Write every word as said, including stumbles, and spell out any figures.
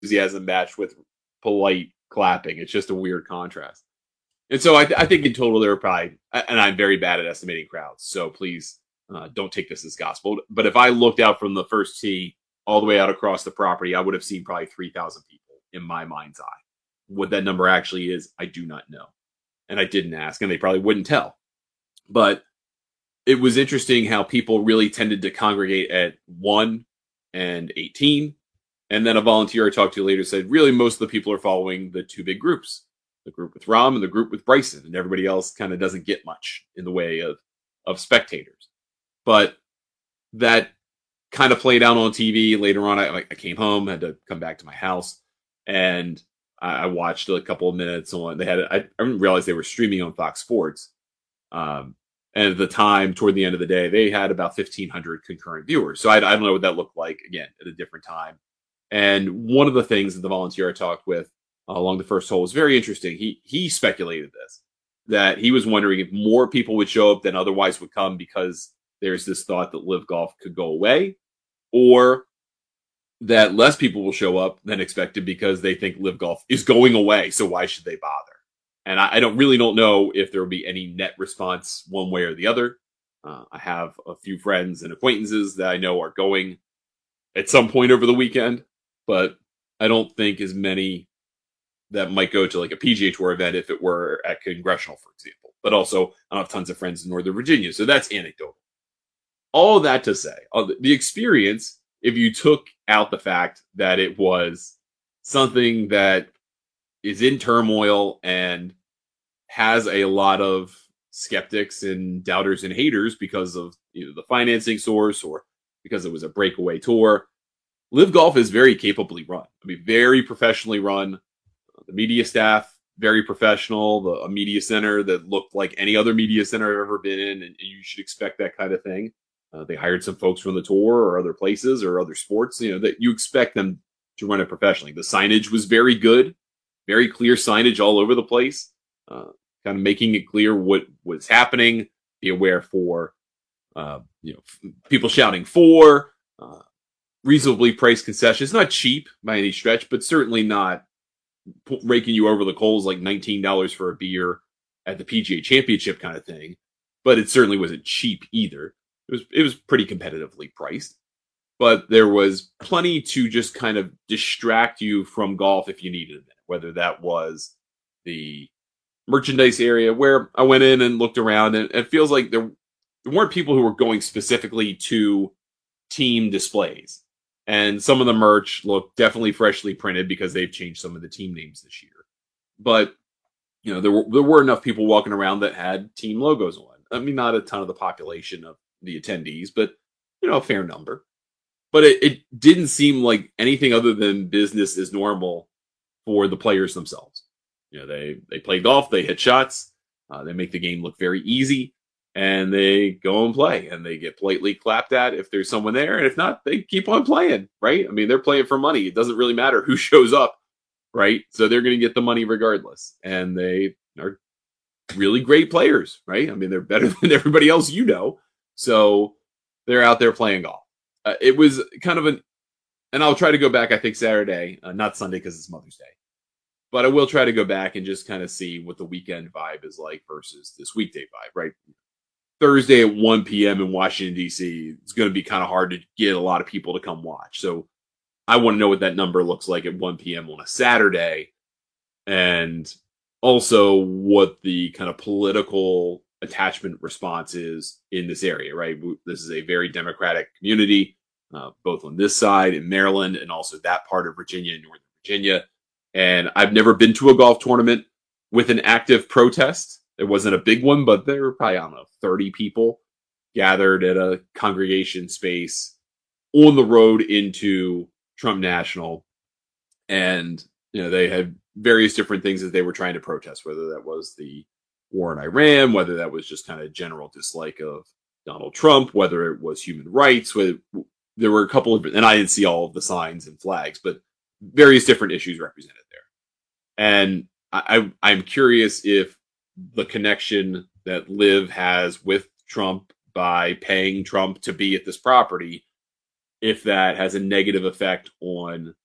enthusiasm matched with polite clapping. It's just a weird contrast. And so I, th- I think in total there were probably, and I'm very bad at estimating crowds, so please uh, don't take this as gospel. But if I looked out from the first tee all the way out across the property, I would have seen probably three thousand people in my mind's eye. What that number actually is, I do not know. And I didn't ask, and they probably wouldn't tell. But it was interesting how people really tended to congregate at one and eighteen. And then a volunteer I talked to later said, really, most of the people are following the two big groups, the group with Rahm and the group with Bryson. And everybody else kind of doesn't get much in the way of, of spectators. But that kind of played out on T V. Later on, I, I came home, had to come back to my house, and I watched a couple of minutes on. They had, I, I didn't realize they were streaming on Fox Sports. Um, and at the time, toward the end of the day, they had about fifteen hundred concurrent viewers. So I, I don't know what that looked like, again, at a different time. And one of the things that the volunteer I talked with uh, along the first hole was very interesting. He he speculated this, that he was wondering if more people would show up than otherwise would come because there's this thought that Live Golf could go away, or that less people will show up than expected because they think Live Golf is going away. So why should they bother? And I, I don't really don't know if there will be any net response one way or the other. Uh, I have a few friends and acquaintances that I know are going at some point over the weekend, but I don't think as many that might go to like a P G A Tour event if it were at Congressional, for example. But also, I have tons of friends in Northern Virginia, so that's anecdotal. All of that to say, the experience, if you took out the fact that it was something that is in turmoil and has a lot of skeptics and doubters and haters because of either the financing source or because it was a breakaway tour, Live Golf is very capably run. I mean, very professionally run. The media staff, very professional. The, a media center that looked like any other media center I've ever been in, and you should expect that kind of thing. Uh, they hired some folks from the tour or other places or other sports, you know, that you expect them to run it professionally. The signage was very good, very clear signage all over the place, uh, kind of making it clear what was happening. Be aware for, uh, you know, f- people shouting for, uh, reasonably priced concessions. Not cheap by any stretch, but certainly not p- raking you over the coals like nineteen dollars for a beer at the P G A Championship kind of thing. But it certainly wasn't cheap either. It was it was pretty competitively priced, but there was plenty to just kind of distract you from golf if you needed it. Whether that was the merchandise area where I went in and looked around, and it feels like there, there weren't people who were going specifically to team displays. And some of the merch looked definitely freshly printed because they've changed some of the team names this year. But you know, there were there were enough people walking around that had team logos on. I mean, not a ton of the population of the attendees, but you know, a fair number. But it, it didn't seem like anything other than business as normal for the players themselves. You know, they they play golf, they hit shots, uh, they make the game look very easy, and they go and play, and they get politely clapped at if there's someone there, and if not, they keep on playing, right? I mean, they're playing for money. It doesn't really matter who shows up, right? So they're going to get the money regardless, and they are really great players, right? I mean, they're better than everybody else you know. So they're out there playing golf. Uh, it was kind of an, and I'll try to go back, I think, Saturday, uh, not Sunday because it's Mother's Day. But I will try to go back and just kind of see what the weekend vibe is like versus this weekday vibe, right? Thursday at one p.m. in Washington, D C, it's going to be kind of hard to get a lot of people to come watch. So I want to know what that number looks like at one p.m. on a Saturday. And also what the kind of political attachment response is in this area, right? This is a very Democratic community, uh, both on this side in Maryland and also that part of Virginia and Northern Virginia. And I've never been to a golf tournament with an active protest. There wasn't a big one, but there were probably, I don't know, thirty people gathered at a congregation space on the road into Trump National. And, you know, they had various different things that they were trying to protest, whether that was the war in Iran, whether that was just kind of general dislike of Donald Trump, whether it was human rights. Whether, there were a couple of, and I didn't see all of the signs and flags, but various different issues represented there. And I, I, I'm curious if the connection that Liv has with Trump by paying Trump to be at this property, if that has a negative effect on